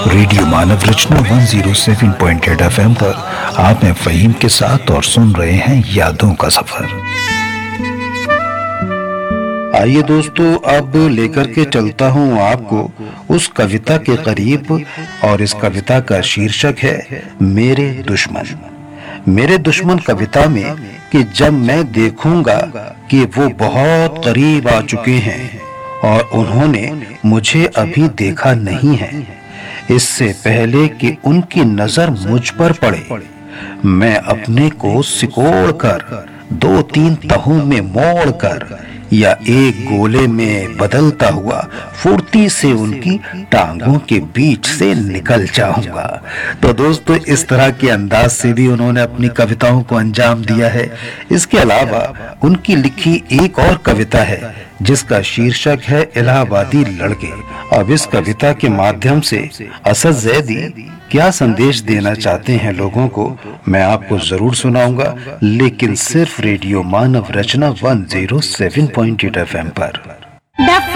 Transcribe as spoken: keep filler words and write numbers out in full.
Radio मानव रचना एक सौ सात पॉइंट आठ एफएम पर आप हैं फहीम के साथ और सुन रहे हैं यादों का सफर। आइए दोस्तों, अब लेकर के चलता हूँ आपको उस कविता के करीब और इस कविता का शीर्षक है मेरे दुश्मन। मेरे दुश्मन कविता में कि जब मैं देखूंगा कि वो बहुत करीब आ चुके हैं और उन्होंने मुझे अभी देखा नहीं है, इससे पहले कि उनकी नजर मुझ पर पड़े, मैं अपने को सिकोड़ कर दो तीन तहों में मोड़ कर या एक गोले में बदलता हुआ फुर्ती से उनकी टांगों के बीच से निकल जाऊंगा। तो दोस्तों, इस तरह के अंदाज से भी उन्होंने अपनी कविताओं को अंजाम दिया है। इसके अलावा उनकी लिखी एक और कविता है जिसका शीर्षक है इलाहाबादी लड़के। अब इस कविता के माध्यम से असद ज़ैदी क्या संदेश देना चाहते हैं लोगों को, मैं आपको जरूर सुनाऊंगा, लेकिन सिर्फ रेडियो मानव रचना एक सौ सात पॉइंट आठ एफएम पर।